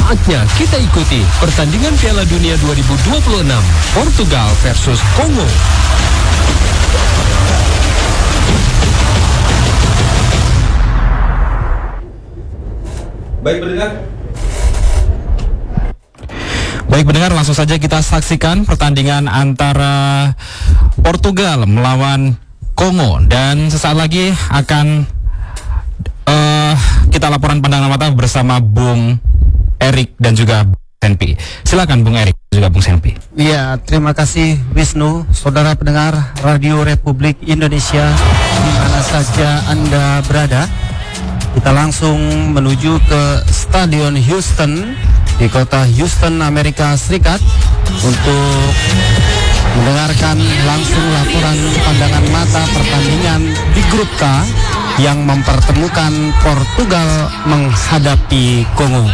Saatnya kita ikuti pertandingan Piala Dunia 2026 Portugal versus Kongo. Baik pendengar, langsung saja kita saksikan pertandingan antara Portugal melawan Kongo. Dan sesaat lagi akan kita laporan pandangan mata bersama Bung Erik dan juga Bung Senpi. Silakan Bung Erik dan juga Bung Senpi. Iya, terima kasih Wisnu, saudara pendengar Radio Republik Indonesia di mana saja Anda berada. Kita langsung menuju ke Stadion Houston di kota Houston, Amerika Serikat untuk mendengarkan langsung laporan pandangan mata pertandingan di grup K yang mempertemukan Portugal menghadapi Kongo.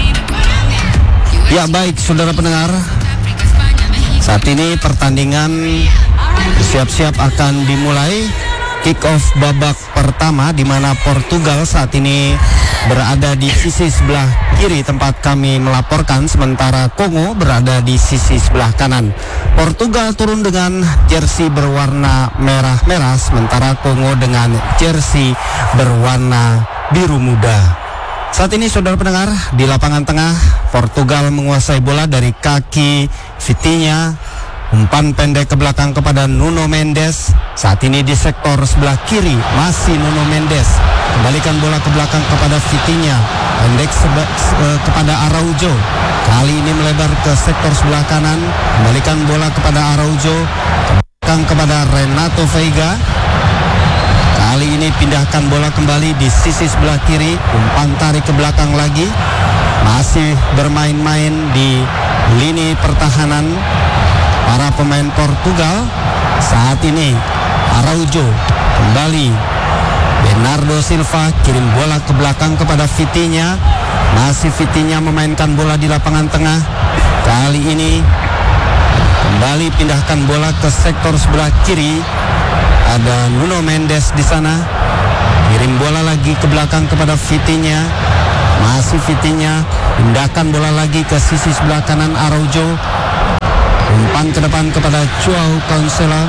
Ya baik saudara pendengar, saat ini pertandingan siap-siap akan dimulai. Kick off babak pertama di mana Portugal saat ini berada di sisi sebelah kiri tempat kami melaporkan, sementara Kongo berada di sisi sebelah kanan. Portugal turun dengan jersey berwarna merah-merah, sementara Kongo dengan jersey berwarna biru muda. Saat ini saudara pendengar, di lapangan tengah Portugal menguasai bola dari kaki Vitinha, umpan pendek ke belakang kepada Nuno Mendes. Saat ini di sektor sebelah kiri masih Nuno Mendes, kembalikan bola ke belakang kepada Vitinha, pendek kepada Araujo. Kali ini melebar ke sektor sebelah kanan, kembalikan bola kepada Araujo, ke belakang kepada Renato Veiga. Kali ini pindahkan bola kembali di sisi sebelah kiri, umpan tarik ke belakang lagi. Masih bermain-main di lini pertahanan para pemain Portugal. Saat ini Araujo kembali, Bernardo Silva kirim bola ke belakang kepada Vitinha. Masih Vitinha memainkan bola di lapangan tengah. Kali ini kembali pindahkan bola ke sektor sebelah kiri. Ada Nuno Mendes di sana, kirim bola lagi ke belakang kepada Vitinha. Masih Vitinha, pindahkan bola lagi ke sisi sebelah kanan Araujo. Umpan ke depan kepada Joao Cancelo.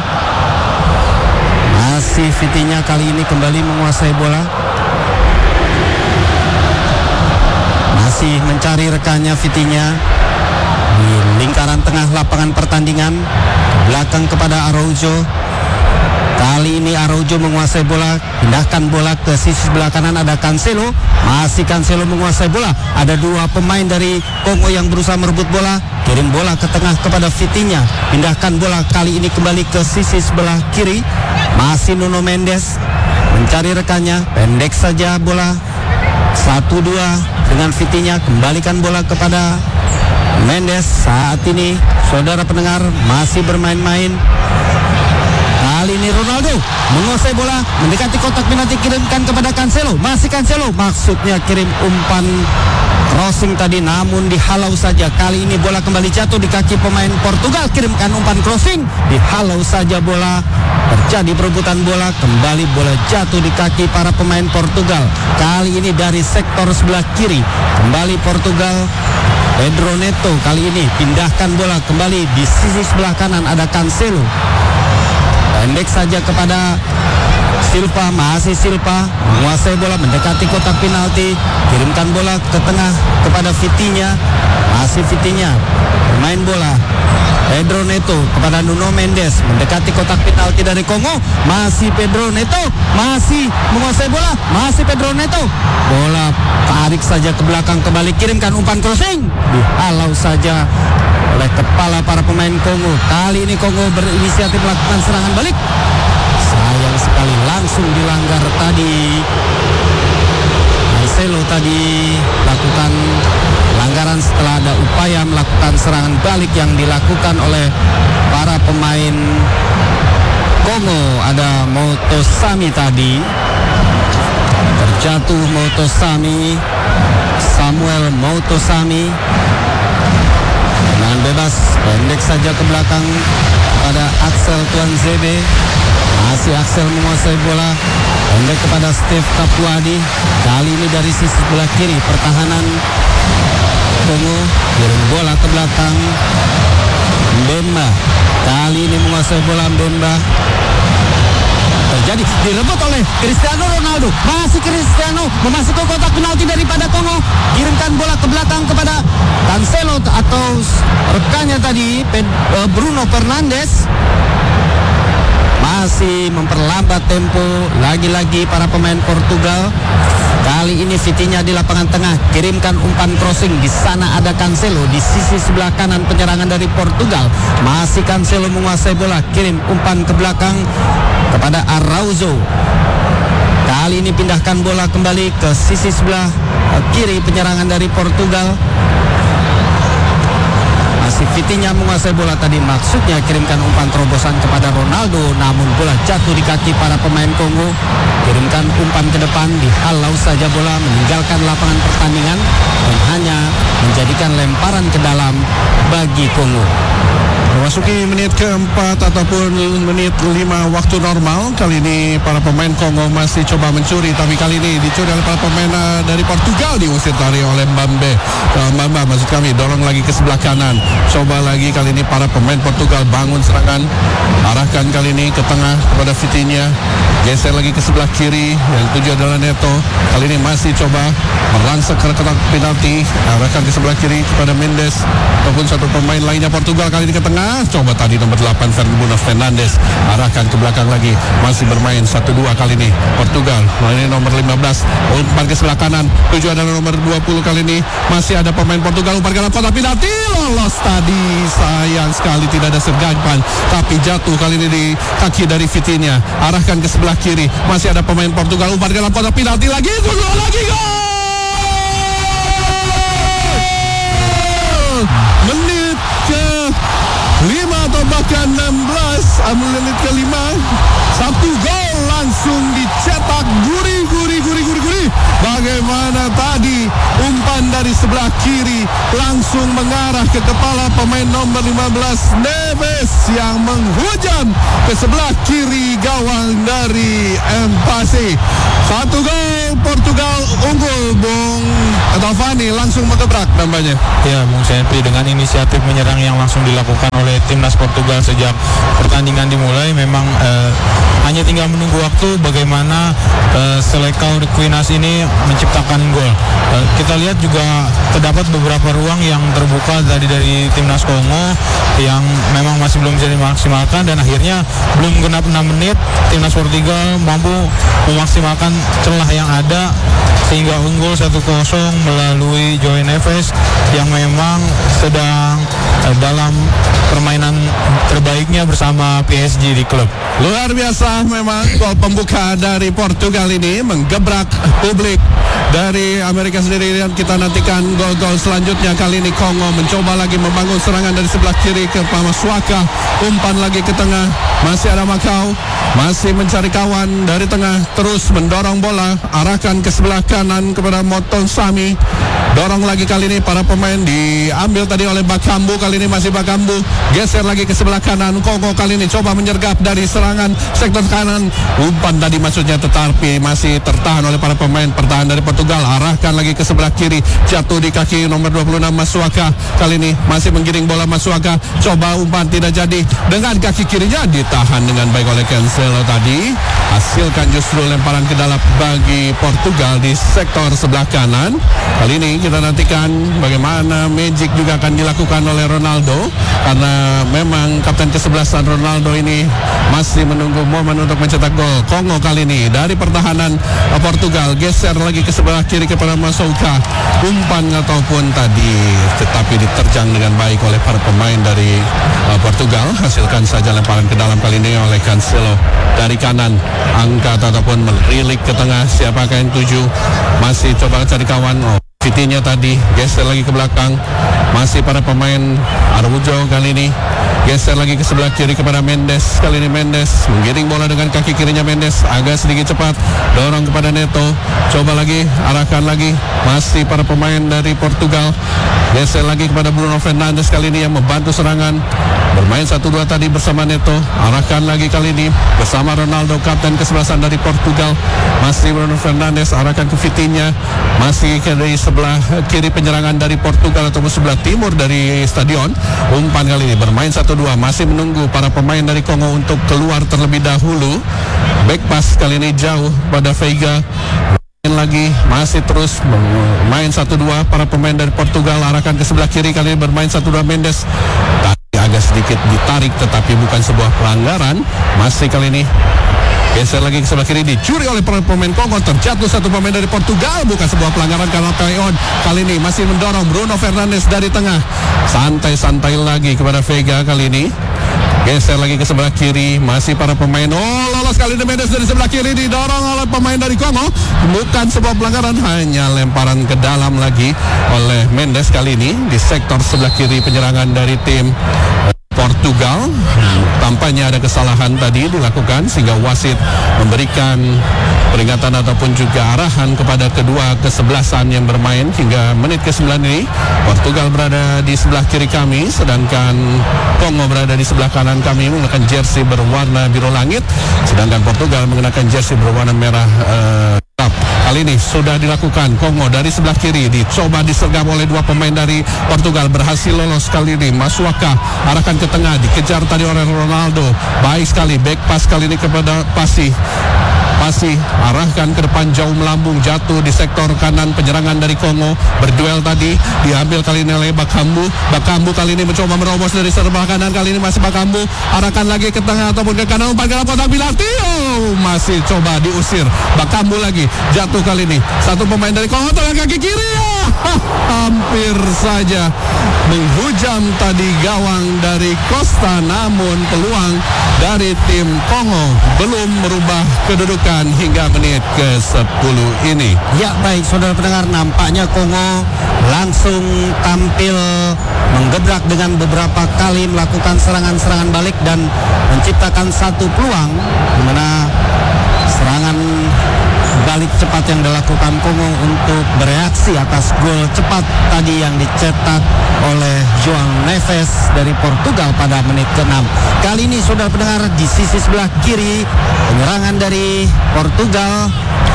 Masih Vitinha kali ini kembali menguasai bola. Masih mencari rekannya Vitinha di lingkaran tengah lapangan pertandingan. Belakang kepada Araujo. Kali ini Araujo menguasai bola, pindahkan bola ke sisi sebelah kanan, ada Cancelo. Masih Cancelo menguasai bola. Ada dua pemain dari Kongo yang berusaha merebut bola. Kirim bola ke tengah kepada Vitinha, pindahkan bola kali ini kembali ke sisi sebelah kiri. Masih Nuno Mendes mencari rekannya, pendek saja bola. 1-2 dengan Vitinha, kembalikan bola kepada Mendes. Saat ini saudara pendengar masih bermain-main. Kali ini Ronaldo menguasai bola, mendekati kotak penalti, kirimkan kepada Cancelo. Masih Cancelo, maksudnya kirim umpan crossing tadi namun dihalau saja. Kali ini bola kembali jatuh di kaki pemain Portugal, kirimkan umpan crossing, dihalau saja bola. Terjadi perebutan bola, kembali bola jatuh di kaki para pemain Portugal. Kali ini dari sektor sebelah kiri, kembali Portugal. Pedro Neto kali ini pindahkan bola kembali di sisi sebelah kanan, ada Cancelo. Pendek saja kepada Silva, masih Silva menguasai bola, mendekati kotak penalti, kirimkan bola ke tengah kepada Vitinha. Masih Vitinha bermain bola. Pedro Neto kepada Nuno Mendes, mendekati kotak penalti dari Kongo. Masih Pedro Neto, masih menguasai bola, masih Pedro Neto. Bola tarik saja ke belakang, kembali kirimkan umpan crossing, dihalau saja oleh kepala para pemain Kongo. Kali ini Kongo berinisiatif melakukan serangan balik. Sayang sekali langsung dilanggar tadi. Marcelo tadi lakukan pelanggaran setelah ada upaya melakukan serangan balik yang dilakukan oleh para pemain Kongo. Ada Motosami tadi, terjatuh Motosami, Samuel Motosami. Tangan bebas, pendek saja ke belakang pada Axel Tuanzebe. Masih Axel menguasai bola, pendek kepada Steve Kapuadi. Kali ini dari sisi sebelah kiri pertahanan Kongo, kirim bola ke belakang Mbemba. Kali ini menguasai bola Mbemba. Terjadi direbut oleh Cristiano Ronaldo. Masih Cristiano memasuki kotak penalti daripada Kongo. Kirimkan bola ke belakang kepada Cancelo atau rekannya tadi Bruno Fernandes. Masih memperlambat tempo lagi-lagi para pemain Portugal. Kali ini Vitinha di lapangan tengah, kirimkan umpan crossing. Di sana ada Cancelo di sisi sebelah kanan penyerangan dari Portugal. Masih Cancelo menguasai bola, kirim umpan ke belakang kepada Araujo. Kali ini pindahkan bola kembali ke sisi sebelah kiri penyerangan dari Portugal. Masih Vitinha menguasai bola tadi, maksudnya kirimkan umpan terobosan kepada Ronaldo, namun bola jatuh di kaki para pemain Kongo. Kirimkan umpan ke depan, dihalau saja bola meninggalkan lapangan pertandingan dan hanya menjadikan lemparan ke dalam bagi Kongo. Memasuki menit keempat ataupun menit 5 waktu normal. Kali ini para pemain Kongo masih coba mencuri, tapi kali ini dicuri oleh para pemain dari Portugal. Diusir tarik oleh Mbamba maksud kami, dorong lagi ke sebelah kanan. Coba lagi kali ini para pemain Portugal bangun serangan, arahkan kali ini ke tengah kepada Vitinha, geser lagi ke sebelah kiri, yang tuju adalah Neto. Kali ini masih coba merangsek ke kotak penalti, arahkan ke sebelah kiri kepada Mendes ataupun satu pemain lainnya Portugal. Kali ini ke tengah, coba tadi nomor 8 Bruno Fernandes, arahkan ke belakang lagi, masih bermain 1-2 kali ini Portugal. Kali ini nomor 15 umpan ke sebelah kanan, tuju adalah nomor 20. Kali ini masih ada pemain Portugal, umpan ke dalam kotak penalti, lolos tadi. Sayang sekali tidak ada sergapan, tapi jatuh kali ini di kaki dari Vitinha. Arahkan ke sebelah kiri, masih ada pemain Portugal, umpan ke dalam kotak penalti lagi, gol lagi, gol! Menit ke 5 atau bahkan 16, menit ke 5, satu gol langsung dicetak. Gurih. Bagaimana tadi umpan dari sebelah kiri langsung mengarah ke kepala pemain nomor 15 Neves yang menghujam ke sebelah kiri gawang dari Mpase. Satu gol, Portugal unggul. Bung Taufani langsung mengebrak namanya. Ya, Bung Senpi, dengan inisiatif menyerang yang langsung dilakukan oleh timnas Portugal sejak pertandingan dimulai, memang hanya tinggal menunggu waktu bagaimana Selecao Quinas ini menciptakan gol. Kita lihat juga terdapat beberapa ruang yang terbuka dari timnas Kongo yang memang masih belum bisa dimaksimalkan, dan akhirnya belum genap 6 menit timnas Portugal mampu memaksimalkan celah yang ada sehingga unggul 1-0 melalui João Neves yang memang sedang dalam permainan terbaiknya bersama PSG di klub. Luar biasa memang gol pembuka dari Portugal ini menggebrak publik dari Amerika sendiri, dan kita nantikan gol-gol selanjutnya. Kali ini Kongo mencoba lagi membangun serangan dari sebelah kiri ke Masuaka, umpan lagi ke tengah, masih ada Macau, masih mencari kawan dari tengah, terus mendorong bola, arahkan ke sebelah kanan kepada Moton Sami, dorong lagi kali ini para pemain, diambil tadi oleh Bakambu. Kali ini masih Bakambu, geser lagi ke sebelah kanan. Kongo kali ini coba menyergap dari serangan sektor kanan, umpan tadi maksudnya, tetapi masih tertahan oleh para pemain pertahanan dari Portugal. Arahkan lagi ke sebelah kiri, jatuh di kaki nomor 26 Masuaka. Kali ini masih menggiring bola Masuaka, coba umpan tidak jadi, dengan kaki kirinya ditahan dengan baik oleh Cancelo tadi, hasilkan justru lemparan ke dalam bagi Portugal di sektor sebelah kanan. Kali ini kita nantikan bagaimana magic juga akan dilakukan oleh Ronaldo, karena memang kapten ke-11 Ronaldo ini masih menunggu momen untuk mencetak gol. Kongo kali ini dari pertahanan Portugal geser lagi ke sebelah kiri kepada Masuaka, umpan ataupun tadi tetapi diterjang dengan baik oleh para pemain dari Portugal. Hasilkan saja lemparan ke dalam kali ini oleh Cancelo dari kanan, angkat ataupun merilik ke tengah. Siapakah yang tuju, masih coba cari kawan. Vitinha tadi geser lagi ke belakang, masih para pemain Araujo kali ini geser lagi ke sebelah kiri kepada Mendes. Kali ini Mendes menggiring bola dengan kaki kirinya. Mendes agak sedikit cepat, dorong kepada Neto, coba lagi, arahkan lagi, masih para pemain dari Portugal geser lagi kepada Bruno Fernandes kali ini yang membantu serangan, bermain 1-2 tadi bersama Neto, arahkan lagi kali ini bersama Ronaldo, kapten kesebelasan dari Portugal. Masih Bruno Fernandes, arahkan ke Vitinha, masih dari sebelah kiri penyerangan dari Portugal ataupun sebelah timur dari stadion. Umpan kali ini bermain 1-2, masih menunggu para pemain dari Kongo untuk keluar terlebih dahulu. Back pass kali ini jauh pada Veiga. Lagi masih terus bermain 1-2 para pemain dari Portugal, arahkan ke sebelah kiri kali ini bermain 1-2 Mendes. Tadi agak sedikit ditarik tetapi bukan sebuah pelanggaran. Masih kali ini geser lagi ke sebelah kiri, dicuri oleh pemain Kongo, terjatuh satu pemain dari Portugal, bukan sebuah pelanggaran karena Kayon kali ini masih mendorong Bruno Fernandes dari tengah, santai-santai lagi kepada Veiga kali ini. Geser lagi ke sebelah kiri, masih para pemain. Lolos kali ini Mendes dari sebelah kiri, didorong oleh pemain dari Kongo. Bukan sebuah pelanggaran, hanya lemparan ke dalam lagi oleh Mendes kali ini di sektor sebelah kiri penyerangan dari tim Portugal. Tampaknya ada kesalahan tadi dilakukan sehingga wasit memberikan peringatan ataupun juga arahan kepada kedua kesebelasan yang bermain. Hingga menit ke-9 ini Portugal berada di sebelah kiri kami, sedangkan Kongo berada di sebelah kanan kami menggunakan jersey berwarna biru langit, sedangkan Portugal menggunakan jersey berwarna merah Kali ini sudah dilakukan. Kongo dari sebelah kiri dicoba disergap oleh dua pemain dari Portugal, berhasil lolos kali ini. Masuaka arahkan ke tengah, dikejar tadi oleh Ronaldo, baik sekali back pass kali ini kepada Pasi arahkan ke depan jauh melambung, jatuh di sektor kanan penyerangan dari Kongo. Berduel tadi diambil kali ini oleh Bakambu kali ini mencoba merobos dari sebelah kanan, kali ini masih Bakambu, arahkan lagi ke tengah ataupun ke kanan, umpan ke dalam kotak penalti. Masih coba diusir. Bakambu lagi jatuh kali ini. Satu pemain dari Kongo tengah kaki kiri. Hampir saja menghujam tadi gawang dari Costa, namun peluang dari tim Kongo belum merubah kedudukan hingga menit ke-10 ini. Ya baik saudara pendengar, nampaknya Kongo langsung tampil menggebrak dengan beberapa kali melakukan serangan-serangan balik dan menciptakan satu peluang di mana serangan balik cepat yang dilakukan Kongo untuk bereaksi atas gol cepat tadi yang dicetak oleh João Neves dari Portugal pada menit ke-6. Kali ini saudara pendengar, di sisi sebelah kiri penyerangan dari Portugal,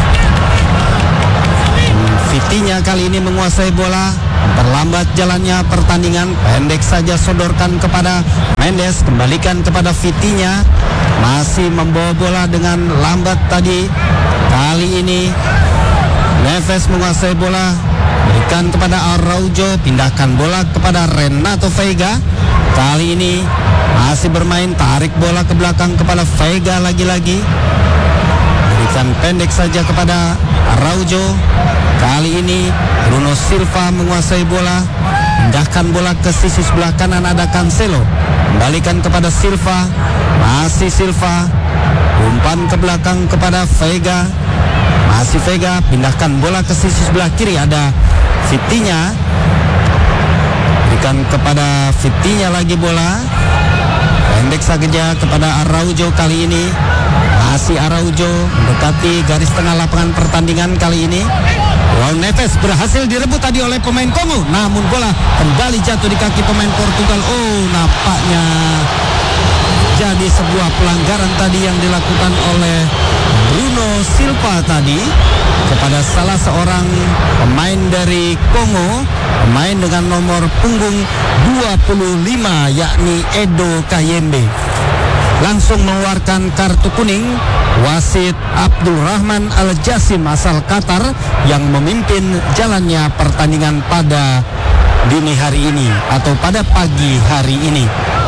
Vitinha kali ini menguasai bola, memperlambat jalannya pertandingan. Pendek saja sodorkan kepada Mendes, kembalikan kepada Vitinha, masih membawa bola dengan lambat tadi. Kali ini Neves menguasai bola, berikan kepada Araujo, pindahkan bola kepada Renato Veiga. Kali ini masih bermain, tarik bola ke belakang kepada Veiga lagi-lagi, berikan pendek saja kepada Araujo. Kali ini Bruno Silva menguasai bola, pindahkan bola ke sisi sebelah kanan, ada Cancelo, kembalikan kepada Silva, masih Silva, umpan ke belakang kepada Veiga, masih Veiga, pindahkan bola ke sisi sebelah kiri, ada Vitinha, berikan kepada Vitinha lagi bola, pendek saja kepada Araujo. Kali ini masih Araujo mendekati garis tengah lapangan pertandingan. Kali ini João Neves berhasil direbut tadi oleh pemain Kongo, namun bola kembali jatuh di kaki pemain Portugal. Nampaknya jadi sebuah pelanggaran tadi yang dilakukan oleh Bruno Silva tadi kepada salah seorang pemain dari Kongo, pemain dengan nomor punggung 25 yakni Edo Kayembe. Langsung mengeluarkan kartu kuning wasit Abdul Rahman Al Jassim asal Qatar yang memimpin jalannya pertandingan pada dini hari ini atau pada pagi hari ini.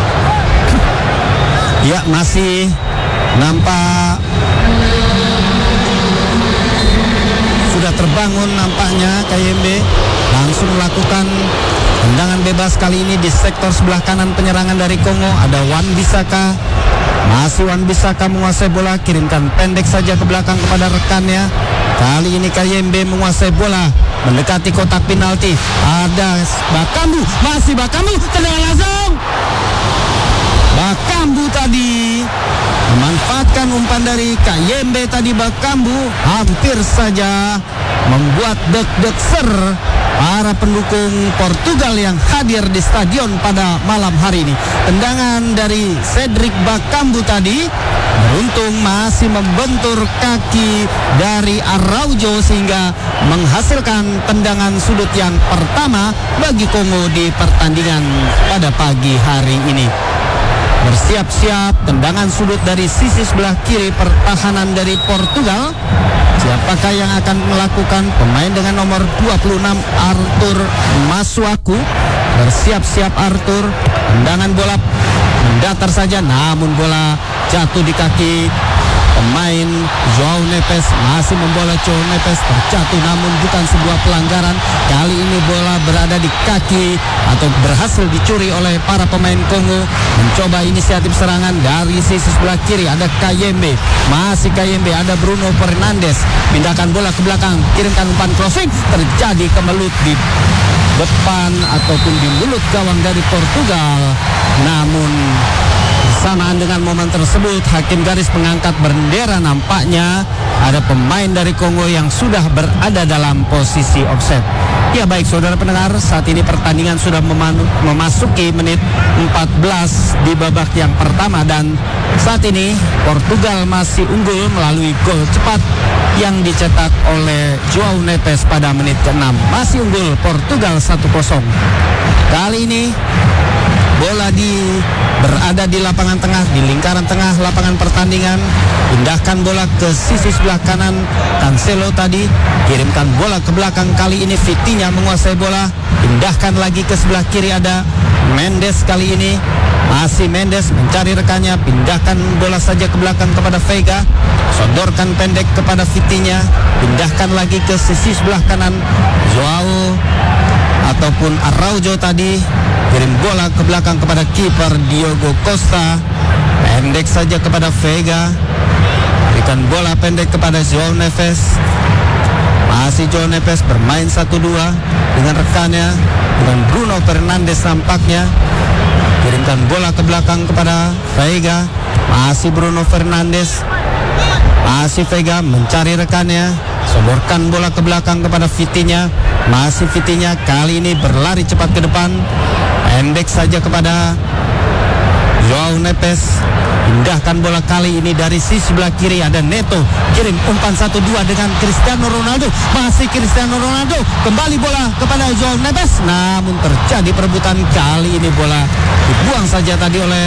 Ya, masih nampak sudah terbangun nampaknya KMB, langsung melakukan tendangan bebas kali ini di sektor sebelah kanan penyerangan dari Kongo. Ada Wan-Bissaka, masih Wan-Bissaka menguasai bola, kirimkan pendek saja ke belakang kepada rekannya. Kali ini KMB menguasai bola, mendekati kotak penalti. Ada Bakambu, masih Bakambu, tendangan langsung. Bakambu tadi memanfaatkan umpan dari Kayembe tadi. Bakambu hampir saja membuat deg-deg ser para pendukung Portugal yang hadir di stadion pada malam hari ini. Tendangan dari Cedric Bakambu tadi beruntung masih membentur kaki dari Araujo sehingga menghasilkan tendangan sudut yang pertama bagi Kongo di pertandingan pada pagi hari ini. Bersiap-siap tendangan sudut dari sisi sebelah kiri pertahanan dari Portugal. Siapakah yang akan melakukan? Pemain dengan nomor 26 Arthur Masuaku. Bersiap-siap Arthur. Tendangan bola mendatar saja, namun bola jatuh di kaki pemain Joao Neves. Masih membola Joao Neves, terjatuh namun bukan sebuah pelanggaran. Kali ini bola berada di kaki atau berhasil dicuri oleh para pemain Kongo. Mencoba inisiatif serangan dari sisi sebelah kiri. Ada Kayembe, masih Kayembe, ada Bruno Fernandes. Pindahkan bola ke belakang, kirimkan umpan crossing, terjadi kemelut di depan ataupun di mulut gawang dari Portugal. Namun bersamaan dengan momen tersebut, hakim garis mengangkat bendera. Nampaknya ada pemain dari Kongo yang sudah berada dalam posisi offside. Ya baik saudara pendengar, saat ini pertandingan sudah memasuki menit 14 di babak yang pertama, dan saat ini Portugal masih unggul melalui gol cepat yang dicetak oleh Joao Neves pada menit ke-6. Masih unggul Portugal 1-0. Kali ini bola berada di lapangan tengah, di lingkaran tengah lapangan pertandingan. Pindahkan bola ke sisi sebelah kanan. Cancelo tadi kirimkan bola ke belakang. Kali ini Vitinha menguasai bola. Pindahkan lagi ke sebelah kiri, ada Mendes kali ini. Masih Mendes mencari rekannya. Pindahkan bola saja ke belakang kepada Veiga. Sodorkan pendek kepada Vitinha. Pindahkan lagi ke sisi sebelah kanan. Joao ataupun Araujo tadi kirim bola ke belakang kepada kiper Diogo Costa. Pendek saja kepada Veiga. Berikan bola pendek kepada Joao Neves. Masih Joao Neves bermain 1-2 dengan rekannya, dengan Bruno Fernandes nampaknya. Kirimkan bola ke belakang kepada Veiga. Masih Bruno Fernandes. Masih Veiga mencari rekannya. Sodorkan bola ke belakang kepada Vitinha. Masih Vitinha, kali ini berlari cepat ke depan. Pendek saja kepada Joao Neves. Pindahkan bola kali ini dari sisi sebelah kiri, ada Neto. Kirim umpan 1-2 dengan Cristiano Ronaldo. Masih Cristiano Ronaldo. Kembali bola kepada Joao Neves. Namun terjadi perebutan, kali ini bola dibuang saja tadi oleh